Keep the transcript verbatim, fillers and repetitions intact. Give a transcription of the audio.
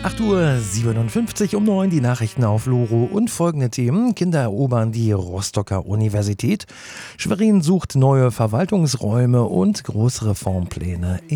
acht Uhr siebenundfünfzig um neun, die Nachrichten auf Loro und folgende Themen. Kinder erobern die Rostocker Universität. Schwerin sucht neue Verwaltungsräume und Großreformpläne